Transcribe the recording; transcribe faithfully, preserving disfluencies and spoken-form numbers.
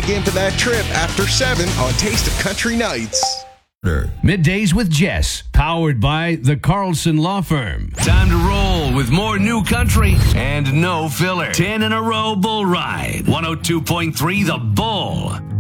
into that trip after seven on Taste of Country Nights. Middays with Jess, powered by the Carlson Law Firm. Time to roll with more new country and no filler. Ten in a row bull ride. one oh two point three The Bull.